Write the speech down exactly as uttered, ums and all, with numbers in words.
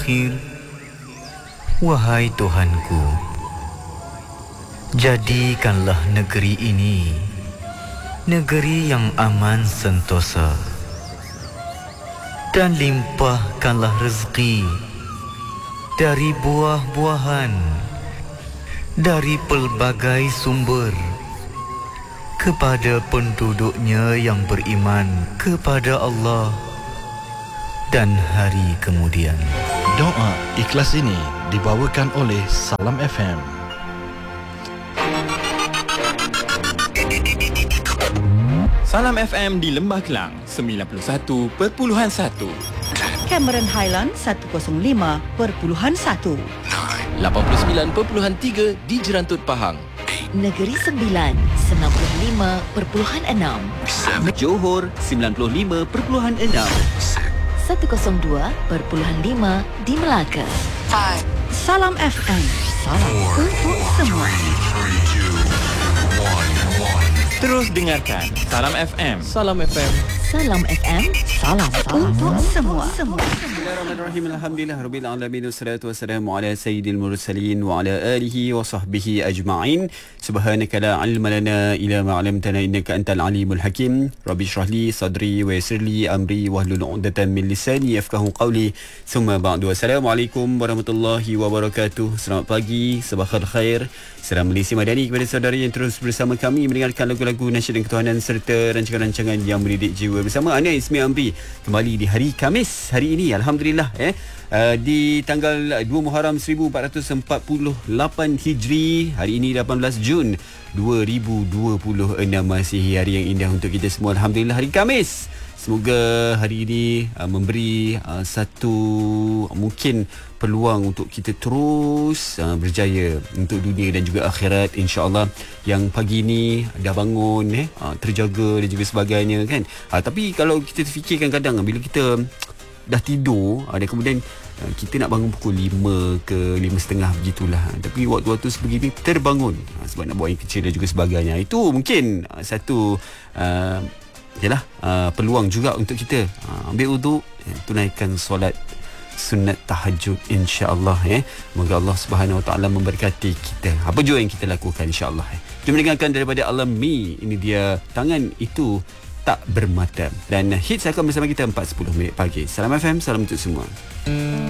akhir. Wahai Tuhanku, jadikanlah negeri ini negeri yang aman sentosa, dan limpahkanlah rezeki dari buah-buahan, dari pelbagai sumber, kepada penduduknya yang beriman kepada Allah dan hari kemudian. Doa ikhlas ini dibawakan oleh Salam F M. Salam F M di Lembah Kelang sembilan puluh satu perpuluhan satu, Cameron Highland seratus lima perpuluhan satu, lapan puluh sembilan perpuluhan tiga di Jerantut Pahang, Negeri Sembilan sembilan puluh lima perpuluhan enam, Johor sembilan puluh lima perpuluhan enam, seratus dua perpuluhan lima di Melaka. Salam F M, salam untuk semua. Terus dengarkan Salam F M. Salam F M. Salam F M, salam untuk semua. Bismillahirrahmanirrahim. Alhamdulillah rabbil alamin, wassalatu wassalamu ala sayyidil mursalin wa ala alihi wa sahbihi ajma'in. Subhanaka la ilma lana illa ma 'allamtana innaka antal alimul hakim. Rabbi shrah li sadri wa yassir li amri wahlul 'uqdatam min lisani yafqahu qawli. Summa ba'du. Assalamualaikum warahmatullahi wabarakatuh. Selamat pagi, sabahal khair. Salam Malaysia Madani kepada saudara yang terus bersama kami mendengarkan lagu-lagu nasyid dan ketuhanan serta rancangan-rancangan yang mendidik jiwa bersama Ana Ismi Amri kembali di hari Khamis hari ini, alhamdulillah eh uh, di tanggal dua Muharram seribu empat ratus empat puluh lapan Hijri. Hari ini lapan belas Jun dua ribu dua puluh enam, masih hari yang indah untuk kita semua, alhamdulillah, hari Khamis. Semoga hari ini uh, memberi uh, satu mungkin peluang untuk kita terus uh, berjaya untuk dunia dan juga akhirat, insya-Allah. Yang pagi ni dah bangun eh uh, terjaga dan juga sebagainya kan. Uh, tapi kalau kita terfikirkan kadang bila kita dah tidur uh, dan kemudian uh, kita nak bangun pukul lima ke lima setengah begitulah. Tapi waktu-waktu sebegini terbangun uh, sebab nak buat yang kecil dan juga sebagainya. Itu mungkin uh, satu uh, yalah uh, peluang juga untuk kita uh, ambil wuduk, eh, tunaikan solat sunat tahajud, insya-Allah eh. Semoga Allah Subhanahu Wa Taala memberkati kita apa jua yang kita lakukan, insya-Allah eh. Jom dengarkan daripada Alami. Ini dia Tangan Itu Tak Bermata, dan hits akan bersama kita empat sepuluh minit pagi. Salam F M, salam untuk semua.